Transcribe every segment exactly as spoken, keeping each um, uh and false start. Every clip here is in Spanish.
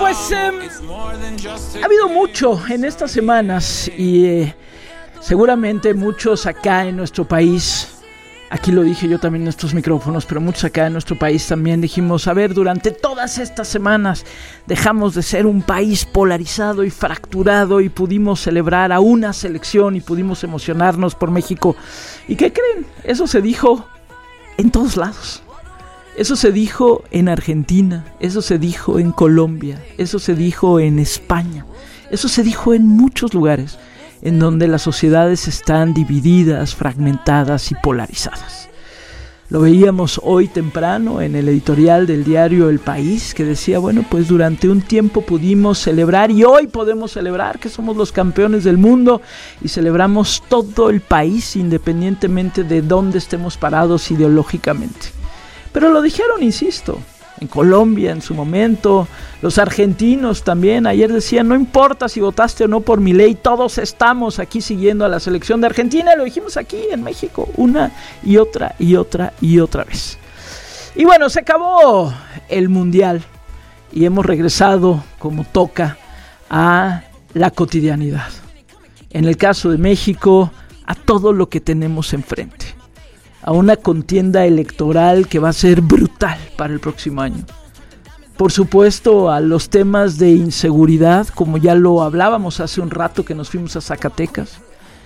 pues eh, ha habido mucho en estas semanas y eh, seguramente muchos acá en nuestro país, aquí lo dije yo también en estos micrófonos, pero muchos acá en nuestro país también dijimos, a ver, durante todas estas semanas dejamos de ser un país polarizado y fracturado y pudimos celebrar a una selección y pudimos emocionarnos por México. ¿Y qué creen? Eso se dijo en todos lados. Eso se dijo en Argentina, eso se dijo en Colombia, eso se dijo en España, eso se dijo en muchos lugares en donde las sociedades están divididas, fragmentadas y polarizadas. Lo veíamos hoy temprano en el editorial del diario El País, que decía, bueno, pues durante un tiempo pudimos celebrar y hoy podemos celebrar que somos los campeones del mundo y celebramos todo el país independientemente de dónde estemos parados ideológicamente. Pero lo dijeron, insisto, en Colombia en su momento, los argentinos también, ayer decían, no importa si votaste o no por Milei, todos estamos aquí siguiendo a la selección de Argentina, lo dijimos aquí en México, una y otra y otra y otra vez. Y bueno, se acabó el Mundial y hemos regresado, como toca, a la cotidianidad. En el caso de México, a todo lo que tenemos enfrente. A una contienda electoral que va a ser brutal para el próximo año. Por supuesto, a los temas de inseguridad, como ya lo hablábamos hace un rato que nos fuimos a Zacatecas.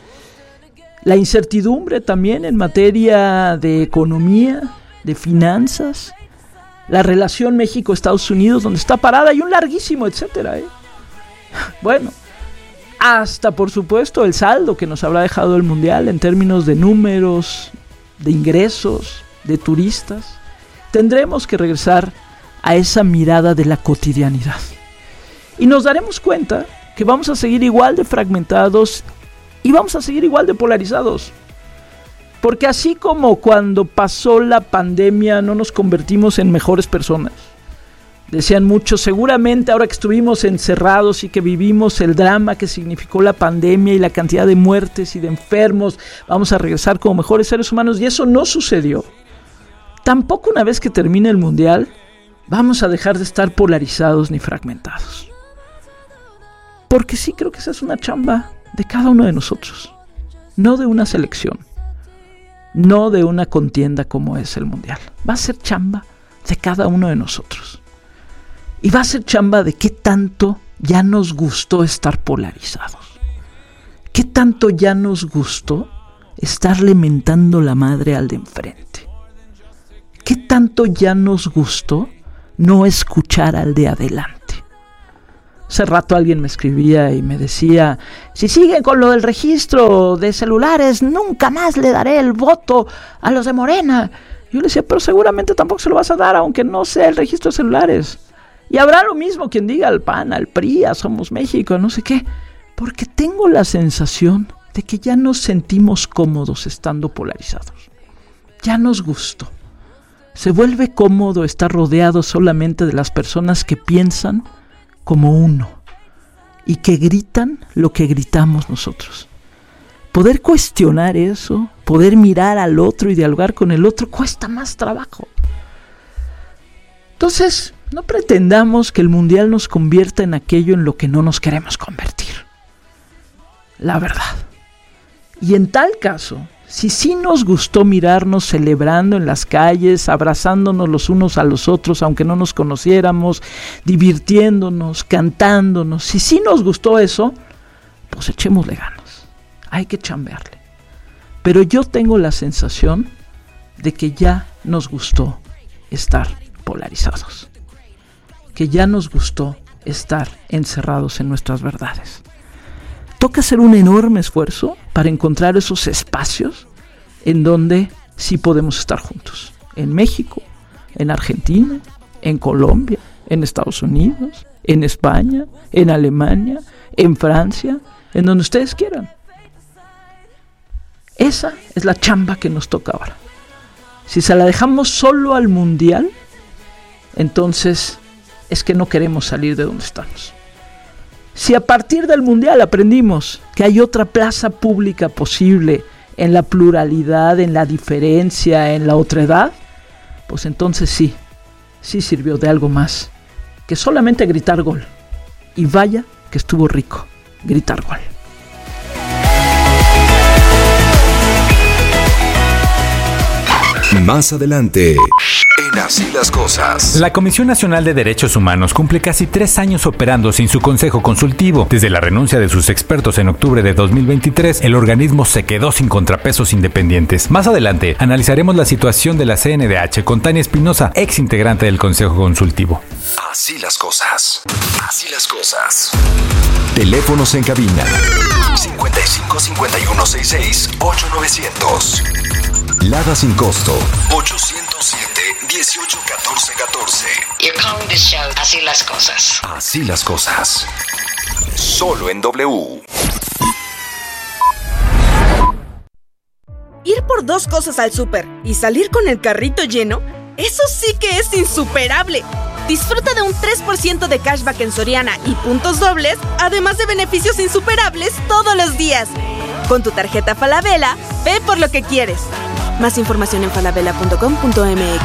La incertidumbre también en materia de economía, de finanzas. La relación México-Estados Unidos, donde está parada, y un larguísimo etcétera. ¿eh? Bueno, hasta por supuesto el saldo que nos habrá dejado el Mundial en términos de números, de ingresos, de turistas. Tendremos que regresar a esa mirada de la cotidianidad. Y nos daremos cuenta que vamos a seguir igual de fragmentados y vamos a seguir igual de polarizados. Porque así como cuando pasó la pandemia no nos convertimos en mejores personas. Decían muchos, seguramente ahora que estuvimos encerrados y que vivimos el drama que significó la pandemia y la cantidad de muertes y de enfermos, vamos a regresar como mejores seres humanos, y eso no sucedió. Tampoco una vez que termine el Mundial vamos a dejar de estar polarizados ni fragmentados. Porque sí creo que esa es una chamba de cada uno de nosotros, no de una selección, no de una contienda como es el Mundial. Va a ser chamba de cada uno de nosotros. Y va a ser chamba de qué tanto ya nos gustó estar polarizados. Qué tanto ya nos gustó estarle mentando la madre al de enfrente. Qué tanto ya nos gustó no escuchar al de adelante. Hace rato alguien me escribía y me decía, si siguen con lo del registro de celulares, nunca más le daré el voto a los de Morena. Yo le decía, pero seguramente tampoco se lo vas a dar, aunque no sea el registro de celulares. Y habrá lo mismo quien diga al P A N, al P R I, a Somos México, no sé qué. Porque tengo la sensación de que ya nos sentimos cómodos estando polarizados. Ya nos gustó. Se vuelve cómodo estar rodeado solamente de las personas que piensan como uno y que gritan lo que gritamos nosotros. Poder cuestionar eso, poder mirar al otro y dialogar con el otro, cuesta más trabajo. Entonces, no pretendamos que el Mundial nos convierta en aquello en lo que no nos queremos convertir. La verdad. Y en tal caso, si sí nos gustó mirarnos celebrando en las calles, abrazándonos los unos a los otros, aunque no nos conociéramos, divirtiéndonos, cantándonos, si sí nos gustó eso, pues echémosle ganas. Hay que chambearle. Pero yo tengo la sensación de que ya nos gustó estar polarizados. Que ya nos gustó estar encerrados en nuestras verdades. Toca hacer un enorme esfuerzo para encontrar esos espacios en donde sí podemos estar juntos. En México, en Argentina, en Colombia, en Estados Unidos, en España, en Alemania, en Francia, en donde ustedes quieran. Esa es la chamba que nos toca ahora. Si se la dejamos solo al Mundial, entonces es que no queremos salir de donde estamos. Si a partir del Mundial aprendimos que hay otra plaza pública posible en la pluralidad, en la diferencia, en la otredad, pues entonces sí, sí sirvió de algo más que solamente gritar gol. Y vaya que estuvo rico gritar gol. Más adelante, en Así las Cosas. La Comisión Nacional de Derechos Humanos cumple casi tres años operando sin su consejo consultivo. Desde la renuncia de sus expertos en octubre de dos mil veintitrés, el organismo se quedó sin contrapesos independientes. Más adelante, analizaremos la situación de la C N D H con Tania Espinosa, ex integrante del Consejo Consultivo. Así las Cosas. Así las Cosas. Teléfonos en cabina. cincuenta y cinco cincuenta y uno sesenta y seis ocho novecientos. Lada sin costo. ochocientos siete dieciocho catorce catorce. You're calling this show Así las Cosas. Así las Cosas. Solo en W. Ir por dos cosas al súper y salir con el carrito lleno, eso sí que es insuperable. Disfruta de un tres por ciento de cashback en Soriana y puntos dobles, además de beneficios insuperables todos los días. Con tu tarjeta Falabella, ve por lo que quieres. Más información en falabella punto com punto m x.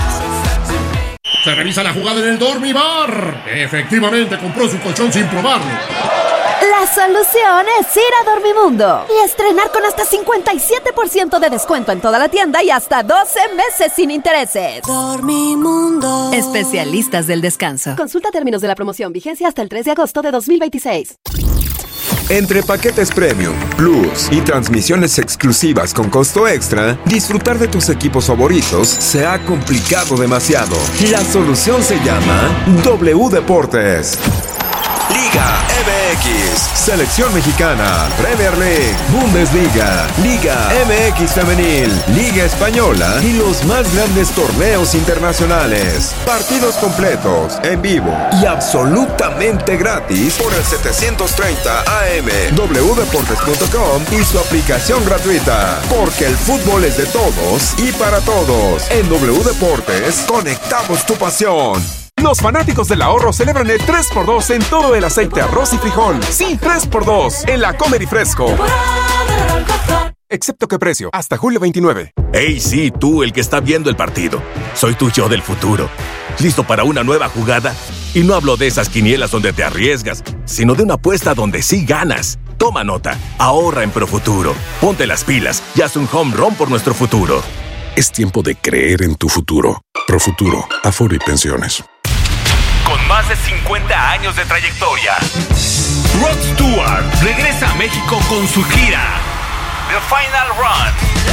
Se revisa la jugada en el Dormibar. Efectivamente compró su colchón sin probarlo. La solución es ir a Dormimundo y estrenar con hasta cincuenta y siete por ciento de descuento en toda la tienda y hasta doce meses sin intereses. Dormimundo. Especialistas del descanso. Consulta términos de la promoción. Vigencia hasta el tres de agosto de dos mil veintiséis. Entre paquetes Premium, Plus y transmisiones exclusivas con costo extra, disfrutar de tus equipos favoritos se ha complicado demasiado. La solución se llama W Deportes. Liga M X, Selección Mexicana, Premier League, Bundesliga, Liga M X Femenil, Liga Española y los más grandes torneos internacionales. Partidos completos, en vivo y absolutamente gratis por el setecientos treinta A M, w deportes punto com y su aplicación gratuita. Porque el fútbol es de todos y para todos. En W Deportes, conectamos tu pasión. Los fanáticos del ahorro celebran el tres por dos en todo el aceite, arroz y frijol. Sí, tres por dos en la Comer y Fresco. Excepto que precio, hasta julio veintinueve. Hey, sí, tú, el que está viendo el partido. Soy tu yo del futuro. ¿Listo para una nueva jugada? Y no hablo de esas quinielas donde te arriesgas, sino de una apuesta donde sí ganas. Toma nota, ahorra en Profuturo. Ponte las pilas y haz un home run por nuestro futuro. Es tiempo de creer en tu futuro. Profuturo, Afore y Pensiones. Con más de cincuenta años de trayectoria, Rod Stewart regresa a México con su gira The Final Run.